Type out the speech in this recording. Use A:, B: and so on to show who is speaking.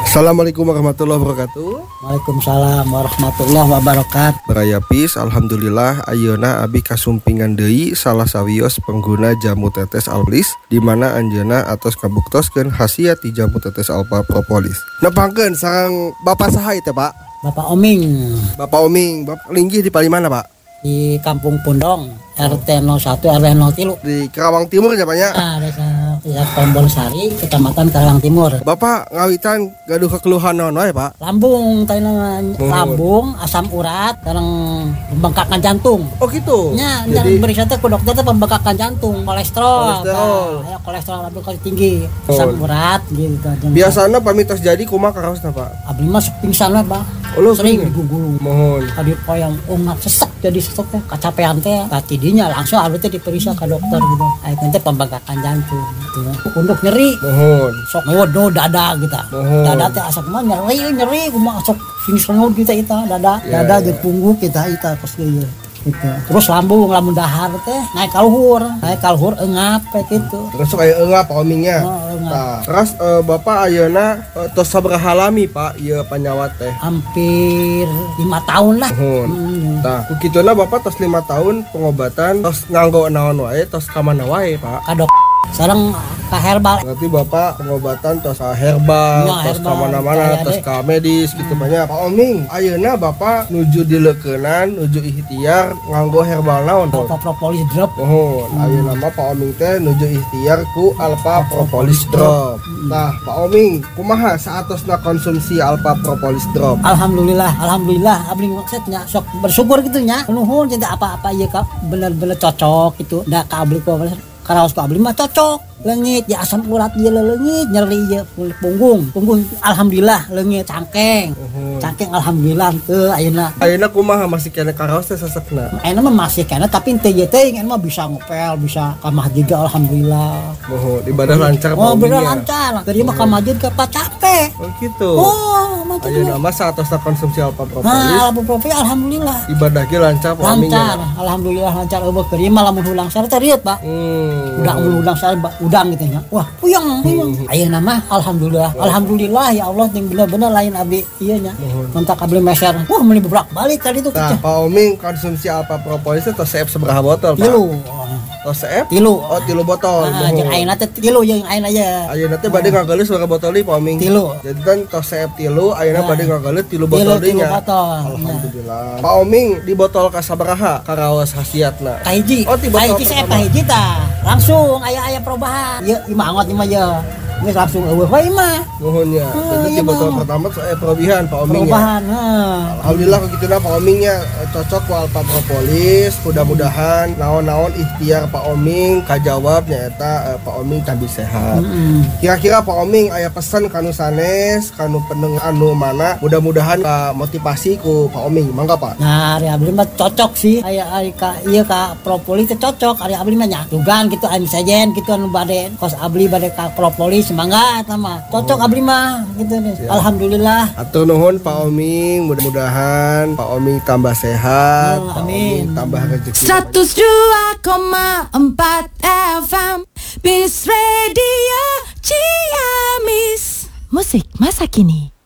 A: Assalamualaikum warahmatullahi wabarakatuh.
B: Waalaikumsalam warahmatullahi wabarakatuh.
A: Berayapis, alhamdulillah ayeuna abi kasumpingan deui salah sawios pengguna jamu tetes Alplis di mana anjeunna atos kabuktoskeun khasiat ti jamu tetes Alpha Propolis. Nepangkeun sareng Bapak saha teh, Pak?
B: Bapak Oming
A: Bapak Oming, Bapak linggih di Palimana, Pak?
B: di Kampung Pundong, RT 01 RW 03.
A: Di Karawang Timur ya, Pak ya?
B: Desa Tombol-Sari, Kecamatan Karawang Timur.
A: Bapak ngawitan gaduh kekeluhan naon wae, Pak?
B: Lambung, lambung, asam urat, sareng pembengkakan jantung.
A: Oh gitu.
B: Nya,
A: Jadi
B: berisa teh ku dokter teh pembengkakan jantung, kolesterol. Aya kolesterol lambung kali tinggi, asam urat gitu.
A: biasana pamitos jadi kumaha karaosna, Pak?
B: Abdi mah sok pingsan we, Pak.
A: Lu
B: Sering digugulu.
A: mohon.
B: Tadi poyang umat sesek jadi sesek teh kacapean teh tidinya langsung abdi teh diperiksa ke dokter gitu. Ayeuna teh pembengkakan jantung gitu. Punduk nyeri.
A: Mohon.
B: Sok ngewodo dada gitu.
A: Mohon.
B: Dada teh asa kumaha nyeri kumaha sok finish lengut kita dada
A: Ya,
B: dada
A: ya.
B: jeung punggung kita pas gitu. Gitu. Terus lamun dahar teh naik ka luhur eungap gitu.
A: Terus kayak enggak Pak Omingnya.
B: Oh, eungap.
A: Nah, terus Bapak ayeuna tos sabaraha lami Pak ieu panyawat teh?
B: Hampir 5 tahun lah.
A: Mohon. Nah, kukituna Bapak tos 5 tahun pengobatan tos nganggo naon wae tos ka mana wae Pak?
B: Kadok sareng ka herbal.
A: Berarti Bapak pengobatan tos herbal,
B: Ya,
A: tos ka
B: herbal.
A: mana-mana,
B: Kayak
A: tos
B: deh.
A: ka medis gitu banyak. Pak Oming, ayeuna Bapak nuju dileukeunnan, nuju ikhtiar nganggo herbal naon?
B: Alpha Propolis drop.
A: Mohon, ayeuna mah Pak Oming teh nuju ikhtiar ku Alpha Propolis Drop. Nah, Pak Oming, kumaha saatosna konsumsi Alpha Propolis Drop?
B: Alhamdulillah abdi maksudnya sok bersyukur gitu nya. Nuhun cinta apa-apa ieu ka bener-bener cocok gitu. Da ka abdi ku karaos ku abdi mah cocok. Leungit ya asam urat ieu leungit, nyeri ieu punggung alhamdulillah leungit cangkeng. Cangkeng alhamdulillah teu ayeuna.
A: Ayeuna kumaha masih kena karaos teh sesekna?
B: Ayeuna mah masih kana tapi teu ieu teh mah bisa ngopel, bisa ka masjid alhamdulillah.
A: Mohon, ibadah lancar Pak
B: Oh, bener
A: Omingnya.
B: lancar. Tadi mah ka masjid ka capek.
A: Oh gitu.
B: Oh, macam
A: Ayeuna mah saatosna konsumsi Alpha Propolis,
B: Alhamdulillah alhamdulillah.
A: ibadah ge lancar Pak Omingnya.
B: Lancar, alhamdulillah lancar eueuh keur mah lamun hulang sare teh riet, Pak. Udang sare udang gitu nya. Wah, puyeng. Ayeuna mah alhamdulillah ya Allah jeung bener-bener lain abdi ieu nya. Mentak abdi meser. Wah, meuli beberapa balik tadi tuh.
A: Nah, Pak Oming konsumsi Alpha Propolis teh tos seep sabaraha botol, Pak?
B: Tilu.
A: Tos seep?
B: Tilu.
A: Oh, 3 botol.
B: Nah, jeung ayeuna teh tilu jeung ayeuna ya.
A: Ayeuna teh bade ngageuleus sabaraha botol deui Pak Oming?
B: Tilu.
A: Jadi kan tos seep 3, ayeuna bade ngageuleus 3 botol deui
B: Tilu
A: nya.
B: botol.
A: Alhamdulillah. Pak Oming di botol ka sabaraha karaos khasiatna?
B: Kahiji.
A: Oh, di botol
B: Kahiji saya
A: pertama.
B: kahiji tah. Langsung aya perubahan. Ieu imangot ieu mah ya. Geus langsung eueuh wae mah.
A: Nuhun ya. Jadi di
B: iya,
A: botol
B: Bang.
A: pertama perubahan Pak Oming ya.
B: Perubahan.
A: Alhamdulillah begitulah Pak Omingnya cocok ku Alpha Propolis. Mudah-mudahan naon-naon ikhtiar Pak Oming kajawab nyaeta Pak Oming tambah sehat. Kira-kira Pak Oming aya pesan kanu sanes, kanu pendengar anu mana mudah-mudahan motivasi ku Pak Oming. Mangga Pak.
B: Nah, ari abdi mah cocok sih. Aya ari ka ieu ka propolis teh cocok. Ari abdi mah nya dugaan gitu anu sajen gitu anu bade kos abdi bade ka propolis semangat mah. Cocok abdi mah gitu deh. Alhamdulillah.
A: Atur nuhun Pak Oming, mudah-mudahan Pak Oming tambah sehat, Pak
B: amin.
A: Oming tambah rezeki.
C: 102,4 FM Bis Radio Ciamis. Musik masa kini.